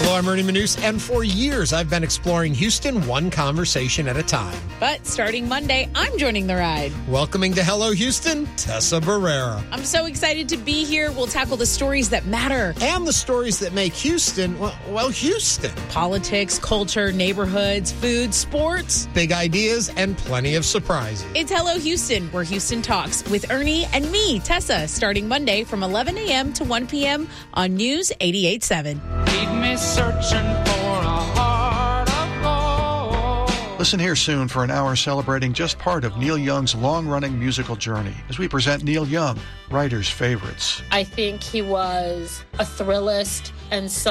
Hello, I'm Ernie Manous, and for years I've been exploring Houston one conversation at a time. But starting Monday, I'm joining the ride. Welcoming to Hello Houston, Tessa Barrera. I'm so excited to be here. We'll tackle the stories that matter. And the stories that make Houston, well, Houston. Politics, culture, neighborhoods, food, sports. Big ideas and plenty of surprises. It's Hello Houston, where Houston talks with Ernie and me, Tessa, starting Monday from 11 a.m. to 1 p.m. on News 88.7. Keep me searching for a heart of gold. Listen here soon for an hour celebrating just part of Neil Young's long-running musical journey as we present Neil Young, writer's favorites. I think he was a thrillist and